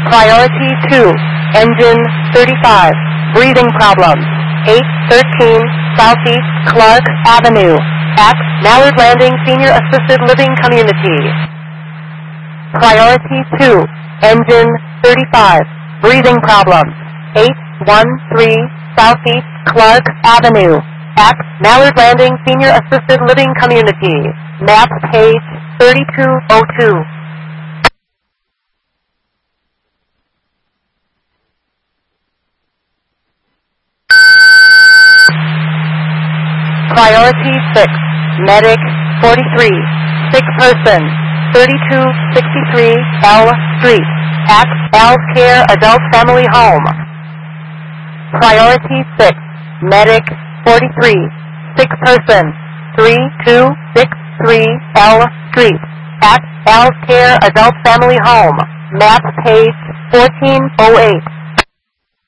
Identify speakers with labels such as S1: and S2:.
S1: Priority 2, engine 35, breathing problems. 813 Southeast Clark Avenue, at Mallard Landing Senior Assisted Living Community. Priority 2, engine 35, breathing problems. 813 Southeast Clark Avenue, at Mallard Landing Senior Assisted Living Community. Map page 3202. Priority 6, Medic 43, sick person, 3263 L Street, at Al's Care Adult Family Home. Priority 6, Medic 43, sick person, 3263 L Street, at Al's Care Adult Family Home. Map page 1408.